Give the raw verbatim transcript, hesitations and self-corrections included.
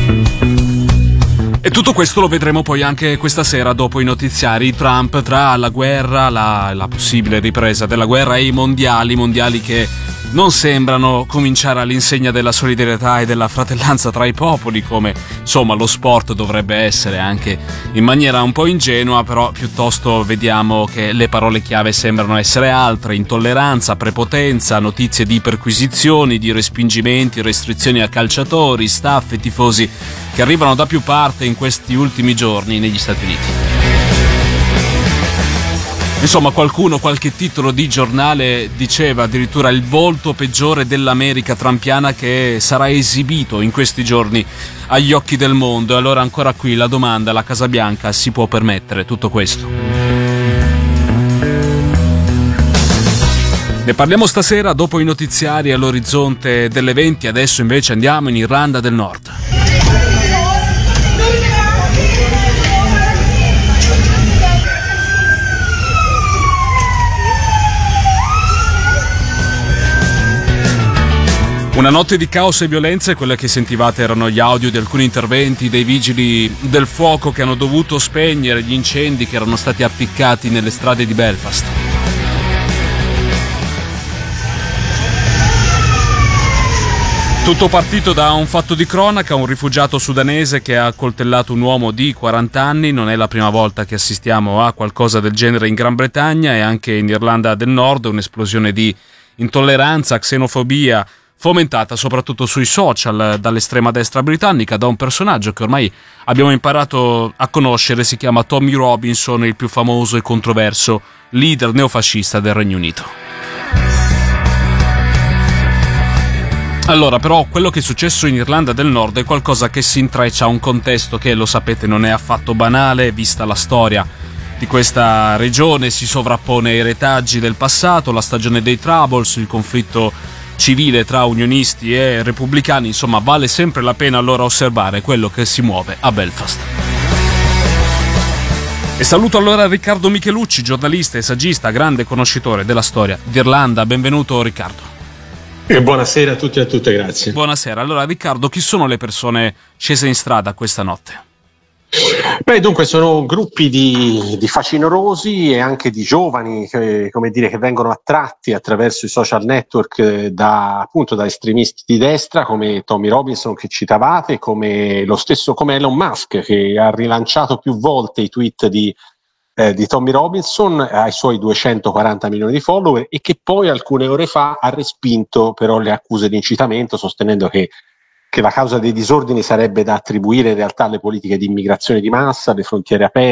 E tutto questo lo vedremo poi anche questa sera dopo i notiziari. Trump tra la guerra, la, la possibile ripresa della guerra e i mondiali, mondiali che non sembrano cominciare all'insegna della solidarietà e della fratellanza tra i popoli, come insomma lo sport dovrebbe essere, anche in maniera un po' ingenua, però piuttosto vediamo che le parole chiave sembrano essere altre: intolleranza, prepotenza, notizie di perquisizioni, di respingimenti, restrizioni a calciatori, staff e tifosi che arrivano da più parti in questi ultimi giorni negli Stati Uniti. Insomma, qualcuno, qualche titolo di giornale diceva addirittura il volto peggiore dell'America trumpiana che sarà esibito in questi giorni agli occhi del mondo. E allora ancora qui la domanda: la Casa Bianca si può permettere tutto questo? Ne parliamo stasera dopo i notiziari all'orizzonte delle venti. Adesso invece andiamo in Irlanda del Nord. Una notte di caos e violenze. Quelle che sentivate erano gli audio di alcuni interventi dei vigili del fuoco che hanno dovuto spegnere gli incendi che erano stati appiccati nelle strade di Belfast. Tutto partito da un fatto di cronaca: un rifugiato sudanese che ha accoltellato un uomo di quaranta anni. Non è la prima volta che assistiamo a qualcosa del genere in Gran Bretagna, e anche in Irlanda del Nord un'esplosione di intolleranza, xenofobia, fomentata soprattutto sui social dall'estrema destra britannica, da un personaggio che ormai abbiamo imparato a conoscere. Si chiama Tommy Robinson, il più famoso e controverso leader neofascista del Regno Unito. Allora, però, quello che è successo in Irlanda del Nord è qualcosa che si intreccia a un contesto che, lo sapete, non è affatto banale, vista la storia di questa regione. Si sovrappone ai retaggi del passato, la stagione dei Troubles, il conflitto civile tra unionisti e repubblicani. Insomma, vale sempre la pena allora osservare quello che si muove a Belfast. E saluto allora Riccardo Michelucci, giornalista e saggista, grande conoscitore della storia d'Irlanda. Benvenuto Riccardo. E buonasera a tutti e a tutte, grazie. Buonasera. Allora Riccardo, chi sono le persone scese in strada questa notte? Beh, dunque sono gruppi di, di facinorosi e anche di giovani che, come dire, che vengono attratti attraverso i social network da, appunto, da estremisti di destra come Tommy Robinson che citavate, come lo stesso come Elon Musk, che ha rilanciato più volte i tweet di, eh, di Tommy Robinson ai suoi duecentoquaranta milioni di follower, e che poi alcune ore fa ha respinto però le accuse di incitamento, sostenendo che che la causa dei disordini sarebbe da attribuire in realtà alle politiche di immigrazione di massa, alle frontiere aperte,